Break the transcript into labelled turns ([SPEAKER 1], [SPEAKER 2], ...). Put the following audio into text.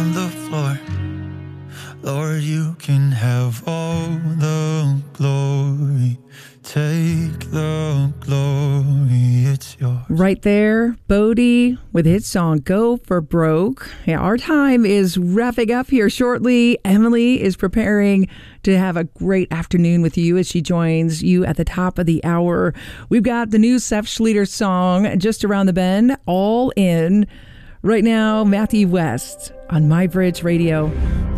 [SPEAKER 1] on the floor. Lord, you can have all the glory. Take the glory, it's yours.
[SPEAKER 2] Right there, Bodie with his song Go for Broke. Yeah, our time is wrapping up here shortly. Emily is preparing to have a great afternoon with you as she joins you at the top of the hour. We've got the new Seth Schlueter song just around the bend, All In. Right now, Matthew West on My Bridge Radio.